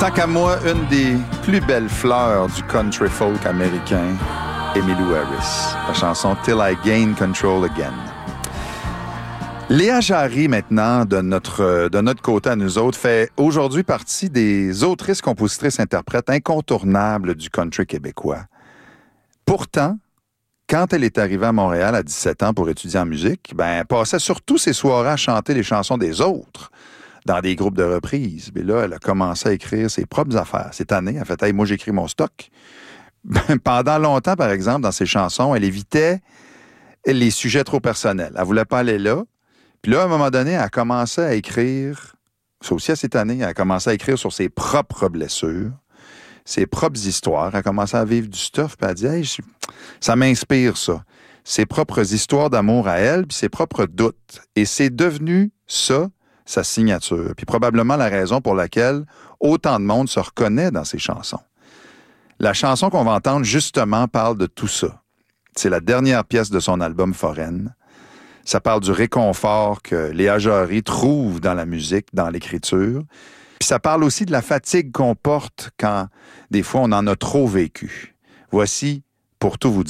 Tant qu'à moi, une des plus belles fleurs du country folk américain, Emmylou Harris. La chanson « Till I Gain Control Again ». Léa Jarry, maintenant, de notre côté à nous autres, fait aujourd'hui partie des autrices, compositrices, interprètes incontournables du country québécois. Pourtant, quand elle est arrivée à Montréal à 17 ans pour étudier en musique, elle passait surtout ses soirées à chanter les chansons des autres dans des groupes de reprises. Mais là, elle a commencé à écrire ses propres affaires. Cette année, elle a fait « Hey, moi, j'écris mon stock ». Pendant longtemps, par exemple, dans ses chansons, elle évitait les sujets trop personnels. Elle voulait pas aller là. Puis là, à un moment donné, elle a commencé à écrire, ça aussi à cette année, elle a commencé à écrire sur ses propres blessures, ses propres histoires. Elle a commencé à vivre du stuff, puis elle a dit « Hey, ça m'inspire, ça. » Ses propres histoires d'amour à elle, puis ses propres doutes. Et c'est devenu ça, sa signature. Puis probablement la raison pour laquelle autant de monde se reconnaît dans ses chansons. La chanson qu'on va entendre, justement, parle de tout ça. C'est la dernière pièce de son album Foraine. Ça parle du réconfort que Léa Jarry trouve dans la musique, dans l'écriture. Puis ça parle aussi de la fatigue qu'on porte quand, des fois, on en a trop vécu. Voici « Pour tout vous dire ».